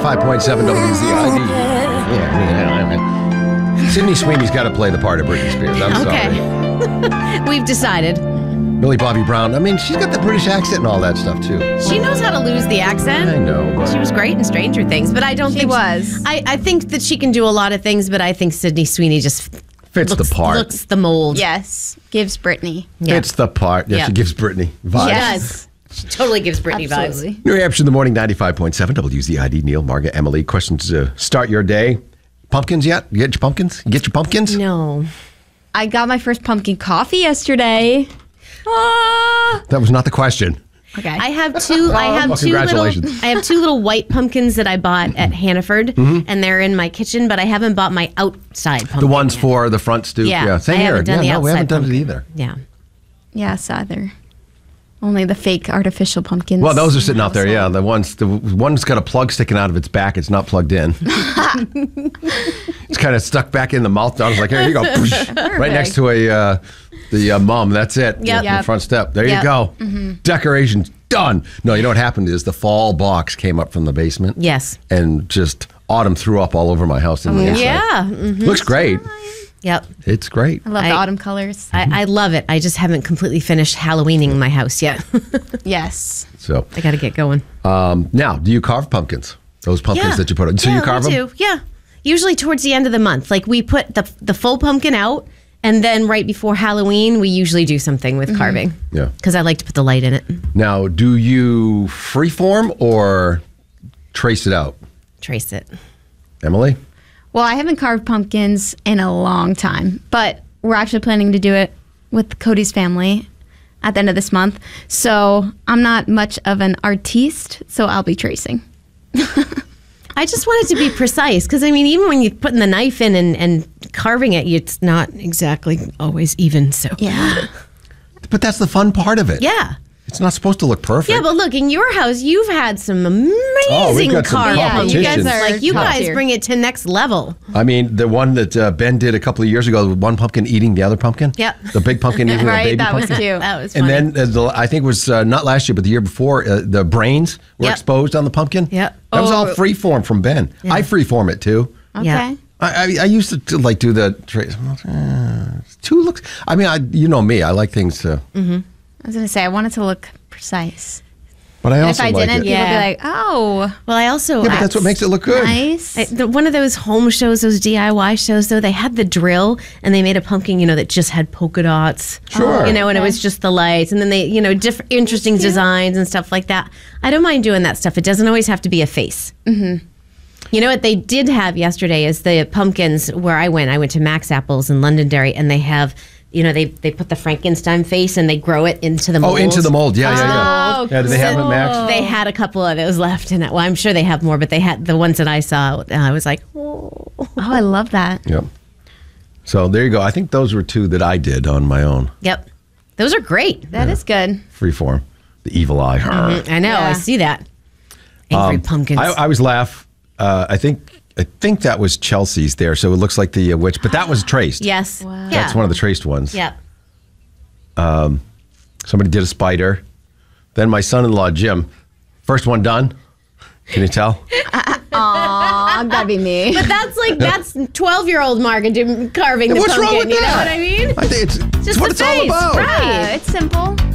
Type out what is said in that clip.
95.7 WZID. Yeah. Sydney Sweeney's got to play the part of Britney Spears. I'm sorry. We've decided. Millie Bobby Brown. I mean, she's got the British accent and all that stuff, too. She knows how to lose the accent. I know. But She was great in Stranger Things, but I don't think... She was. I think that she can do a lot of things, but I think Sydney Sweeney just... fits the part. Looks the mold. Yes. Gives Britney. Yeah. Fits the part. Yeah, Yeah. she gives Britney vibes. She does. She totally gives Britney Absolutely. vibes. New Hampshire in the morning, 95.7 WZID. Neil, Marga, Emily. Questions to start your day. Pumpkins yet? You get your pumpkins? You get your pumpkins? No. I got my first pumpkin coffee yesterday. Ah. That was not the question. Okay. I have two. I have Well, two little. congratulations. I have two little white pumpkins that I bought at Hannaford, and they're in my kitchen. But I haven't bought my outside pumpkin. The ones yet. for the front stoop. Yeah, Same I here. haven't done Yeah, the no, we haven't outside done it pumpkin. either. Yeah. Yes, either. Only the fake artificial pumpkins. Well, those are sitting out there. Yeah, the one's got a plug sticking out of its back. It's not plugged in. It's kind of stuck back in the mouth. I was like, here you go, right next to the mum. That's it. Yep. The front step. There you Yep. go. Decorations done. No, you know what happened is the fall box came up from the basement. Yes. And just autumn threw up all over my house in the inside. Yeah. Looks great. Yep. It's great. I love the autumn colors. I love it. I just haven't completely finished Halloweening my house yet. Yes. So I got to get going. now, do you carve pumpkins? Those pumpkins that you put on. So you carve we them? do. Yeah. Usually towards the end of the month. Like we put the full pumpkin out, and then right before Halloween, we usually do something with carving. Yeah. Because I like to put the light in it. Now, do you freeform or trace it out? Trace it. Emily? Well, I haven't carved pumpkins in a long time, but we're actually planning to do it with Cody's family at the end of this month. So I'm not much of an artiste, so I'll be tracing. I just wanted to be precise because, I mean, even when you're putting the knife in and carving it, it's not exactly always even. So, Yeah. But that's the fun part of it. yeah. It's not supposed to look perfect. Yeah, but look, in your house, you've had some amazing got some carving. Yeah, you guys competitions. are Like, you top guys tier. bring it to next level. I mean, the one that Ben did a couple of years ago, one pumpkin eating the other pumpkin. Yep. The big pumpkin eating the Right, baby that was pumpkin. cute. That was funny. And then I think it was not last year, but the year before, the brains were Yep. exposed on the pumpkin. Yep. That was all Oh. free form from Ben. I free form it too. Okay. Yeah. I used to like do the trace. Too looks. I mean, you know me. I like things to. I was going to say, I want it to look precise. But I And also if I like didn't, it. people would be Yeah. like, oh, Well, I also... Yeah, but that's what makes it look good. nice. One of those home shows, those DIY shows, though, they had the drill and they made a pumpkin, that just had polka dots. Sure. And it was just the lights. And then they, different interesting designs and stuff like that. I don't mind doing that stuff. It doesn't always have to be a face. Mm-hmm. You know what they did have yesterday is the pumpkins where I went to Max Apples in Londonderry, and they have... they put the Frankenstein face and they grow it into the mold. Oh, into the mold. Yeah. Oh, Yeah, do they have it, Max? They had a couple of those left in it. Well, I'm sure they have more, but they had the ones that I saw. I was like, oh. Oh, I love that. Yep. So there you go. I think those were two that I did on my own. Yep. Those are great. That is good. Freeform. The evil eye. I know. I Yeah. see that. Angry pumpkins. I always laugh. I think that was Chelsea's there, so it looks like the witch, but that was traced. yes. Wow. Yeah. That's one of the traced ones. Yep. Somebody did a spider. Then my son-in-law, Jim, first one done. Can you tell? Aw, that'd be me. But that's 12-year-old Margaret carving the What's pumpkin. wrong with You know that? what I mean? I think it's Just what the it's all face, about. right? It's simple.